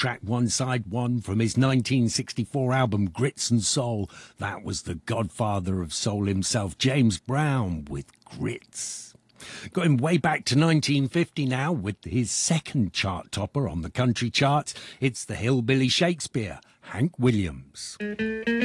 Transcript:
track One Side One from his 1964 album Grits and Soul. That was the godfather of soul himself, James Brown, with Grits. Going way back to 1950 now with his second chart topper on the country charts. It's the Hillbilly Shakespeare, Hank Williams.